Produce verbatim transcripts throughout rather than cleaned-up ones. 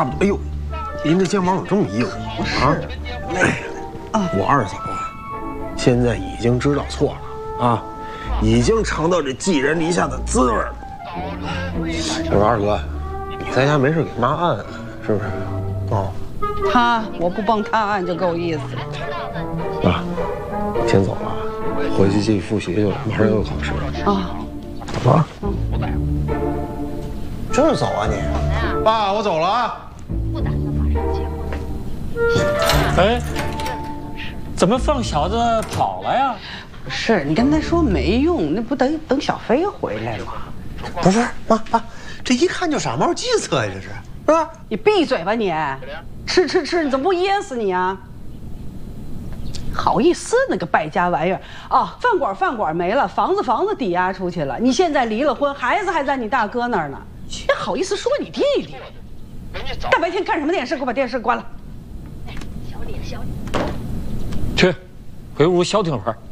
差不多。哎呦，您这肩膀怎么这么硬啊？ 累啊！我二嫂啊，现在已经知道错了啊，已经尝到这寄人篱下的滋味了。我说二哥，你在家没事给妈按按，是不是？哦。 他我不帮他按就够意思。 妈，先走了，回去继续复习去了，马上又有考试。 啊。 走了。 嗯。 这走啊你？ 爸，我走了啊。不打算马上结婚。 哎，怎么放小子跑了呀？ 不是，你跟他说没用，那不等等小飞回来吗？ 不是，妈爸，这一看就傻帽计策呀，这是，是吧？ 你闭嘴吧你！吃吃吃，你怎么不噎死你啊？好意思那个败家玩意儿啊！饭馆饭馆没了，房子房子抵押出去了，你现在离了婚，孩子还在你大哥那儿呢，你好意思说你弟弟？大白天看什么电视？给我把电视关了。 小李，小李， 去，回屋消停会儿。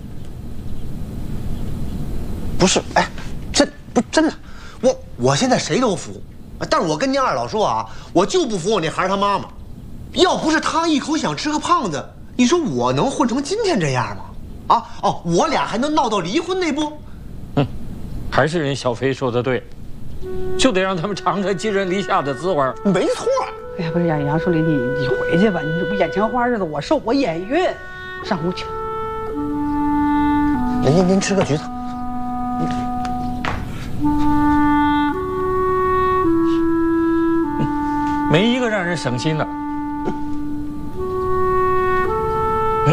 不是，哎，真不真的，我我现在谁都服，但是我跟您二老说啊，我就不服我那孩儿他妈妈，要不是他一口想吃个胖子，你说我能混成今天这样吗？啊哦，我俩还能闹到离婚那步？ 嗯，还是人小飞说的对，就得让他们尝尝寄人篱下的滋味。 没错。 哎呀，不是杨杨树林，你你回去吧，你这不眼前花似的，我受我眼晕，上屋去。 您您您吃个橘子。 没一个让人省心的。哎，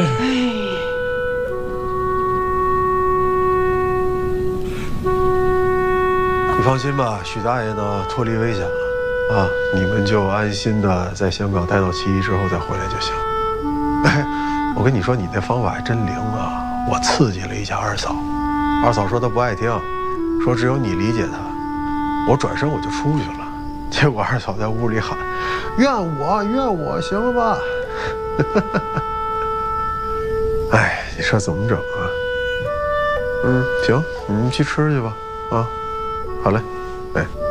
你放心吧，许大爷呢脱离危险了，啊，你们就安心的在香港待到七一之后再回来就行。哎，我跟你说，你那方法还真灵啊！我刺激了一下二嫂，二嫂说她不爱听，说只有你理解她。我转身我就出去了，结果二嫂在屋里喊：“怨我，怨我，行了吧？”哎，你说怎么整啊？嗯，行，你们去吃去吧，啊，好嘞，哎。